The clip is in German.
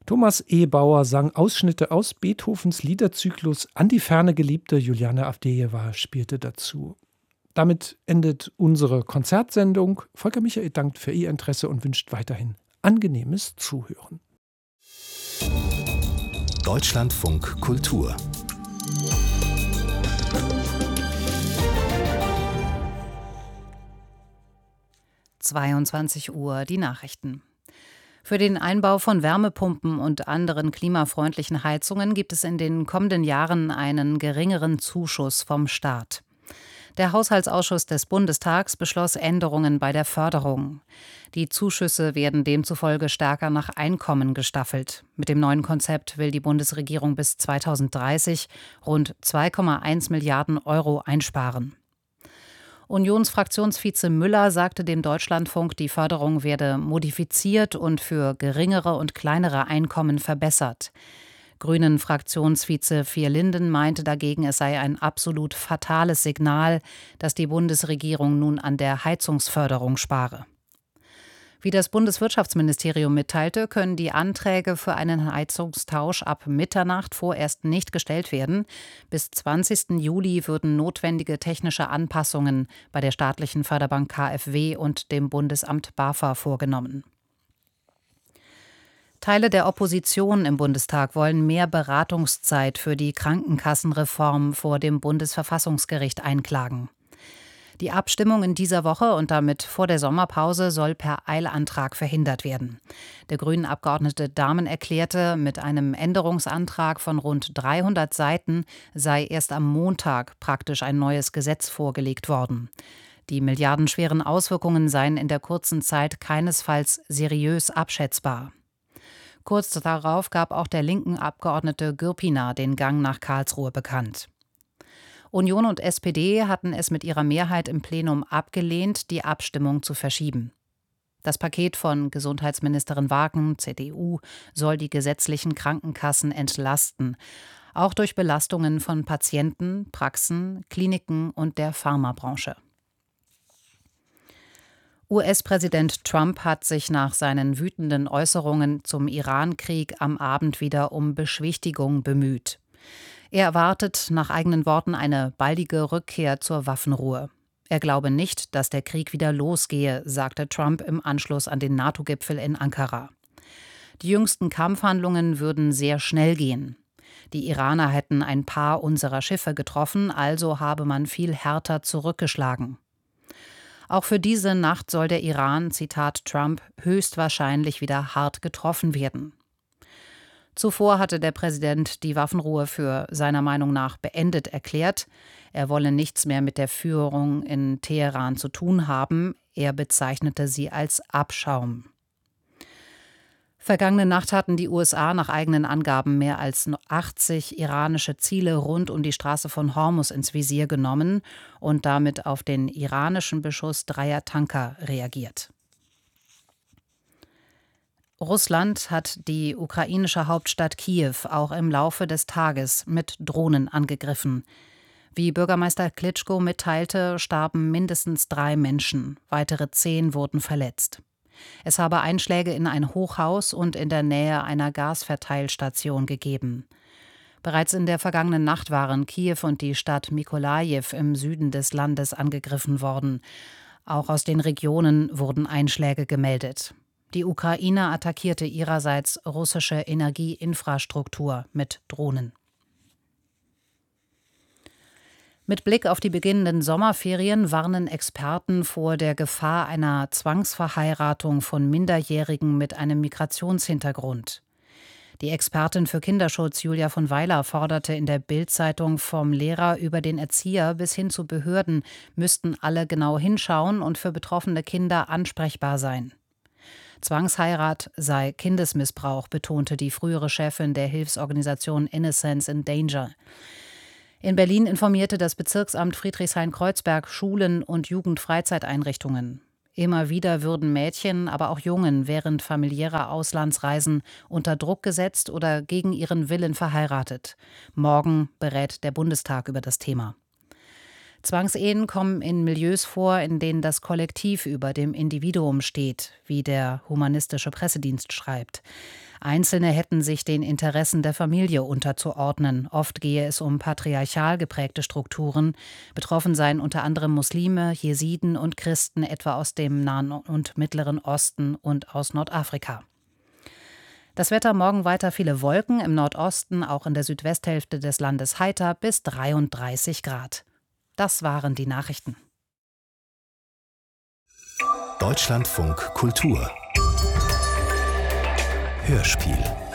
Thomas E. Bauer sang Ausschnitte aus Beethovens Liederzyklus An die ferne Geliebte. Juliane Avdejewa spielte dazu. Damit endet unsere Konzertsendung. Volker Michael dankt für Ihr Interesse und wünscht weiterhin angenehmes Zuhören. Deutschlandfunk Kultur. (22 Uhr) die Nachrichten. Für den Einbau von Wärmepumpen und anderen klimafreundlichen Heizungen gibt es in den kommenden Jahren einen geringeren Zuschuss vom Staat. Der Haushaltsausschuss des Bundestags beschloss Änderungen bei der Förderung. Die Zuschüsse werden demzufolge stärker nach Einkommen gestaffelt. Mit dem neuen Konzept will die Bundesregierung bis 2030 rund 2,1 Milliarden Euro einsparen. Unionsfraktionsvize Müller sagte dem Deutschlandfunk, die Förderung werde modifiziert und für geringere und kleinere Einkommen verbessert. Grünen-Fraktionsvize Vierlinden meinte dagegen, es sei ein absolut fatales Signal, dass die Bundesregierung nun an der Heizungsförderung spare. Wie das Bundeswirtschaftsministerium mitteilte, können die Anträge für einen Heizungstausch ab Mitternacht vorerst nicht gestellt werden. Bis 20. Juli würden notwendige technische Anpassungen bei der staatlichen Förderbank KfW und dem Bundesamt BAFA vorgenommen. Teile der Opposition im Bundestag wollen mehr Beratungszeit für die Krankenkassenreform vor dem Bundesverfassungsgericht einklagen. Die Abstimmung in dieser Woche und damit vor der Sommerpause soll per Eilantrag verhindert werden. Der Grünen-Abgeordnete Dahmen erklärte, mit einem Änderungsantrag von rund 300 Seiten sei erst am Montag praktisch ein neues Gesetz vorgelegt worden. Die milliardenschweren Auswirkungen seien in der kurzen Zeit keinesfalls seriös abschätzbar. Kurz darauf gab auch der linken Abgeordnete Gürpiner den Gang nach Karlsruhe bekannt. Union und SPD hatten es mit ihrer Mehrheit im Plenum abgelehnt, die Abstimmung zu verschieben. Das Paket von Gesundheitsministerin Wagen, CDU, soll die gesetzlichen Krankenkassen entlasten, auch durch Belastungen von Patienten, Praxen, Kliniken und der Pharmabranche. US-Präsident Trump hat sich nach seinen wütenden Äußerungen zum Iran-Krieg am Abend wieder um Beschwichtigung bemüht. Er erwartet nach eigenen Worten eine baldige Rückkehr zur Waffenruhe. Er glaube nicht, dass der Krieg wieder losgehe, sagte Trump im Anschluss an den NATO-Gipfel in Ankara. Die jüngsten Kampfhandlungen würden sehr schnell gehen. Die Iraner hätten ein paar unserer Schiffe getroffen, also habe man viel härter zurückgeschlagen. Auch für diese Nacht soll der Iran, Zitat Trump, höchstwahrscheinlich wieder hart getroffen werden. Zuvor hatte der Präsident die Waffenruhe für seiner Meinung nach beendet erklärt. Er wolle nichts mehr mit der Führung in Teheran zu tun haben. Er bezeichnete sie als Abschaum. Vergangene Nacht hatten die USA nach eigenen Angaben mehr als 80 iranische Ziele rund um die Straße von Hormuz ins Visier genommen und damit auf den iranischen Beschuss 3 Tanker reagiert. Russland hat die ukrainische Hauptstadt Kiew auch im Laufe des Tages mit Drohnen angegriffen. Wie Bürgermeister Klitschko mitteilte, starben mindestens 3 Menschen, weitere 10 wurden verletzt. Es habe Einschläge in ein Hochhaus und in der Nähe einer Gasverteilstation gegeben. Bereits in der vergangenen Nacht waren Kiew und die Stadt Mykolajiw im Süden des Landes angegriffen worden. Auch aus den Regionen wurden Einschläge gemeldet. Die Ukraine attackierte ihrerseits russische Energieinfrastruktur mit Drohnen. Mit Blick auf die beginnenden Sommerferien warnen Experten vor der Gefahr einer Zwangsverheiratung von Minderjährigen mit einem Migrationshintergrund. Die Expertin für Kinderschutz Julia von Weiler forderte in der Bild-Zeitung, vom Lehrer über den Erzieher bis hin zu Behörden müssten alle genau hinschauen und für betroffene Kinder ansprechbar sein. Zwangsheirat sei Kindesmissbrauch, betonte die frühere Chefin der Hilfsorganisation Innocence in Danger. In Berlin informierte das Bezirksamt Friedrichshain-Kreuzberg Schulen und Jugendfreizeiteinrichtungen. Immer wieder würden Mädchen, aber auch Jungen während familiärer Auslandsreisen unter Druck gesetzt oder gegen ihren Willen verheiratet. Morgen berät der Bundestag über das Thema. Zwangsehen kommen in Milieus vor, in denen das Kollektiv über dem Individuum steht, wie der Humanistische Pressedienst schreibt. Einzelne hätten sich den Interessen der Familie unterzuordnen. Oft gehe es um patriarchal geprägte Strukturen. Betroffen seien unter anderem Muslime, Jesiden und Christen, etwa aus dem Nahen und Mittleren Osten und aus Nordafrika. Das Wetter: morgen weiter viele Wolken, im Nordosten, auch in der Südwesthälfte des Landes heiter bis 33 Grad. Das waren die Nachrichten. Deutschlandfunk Kultur Hörspiel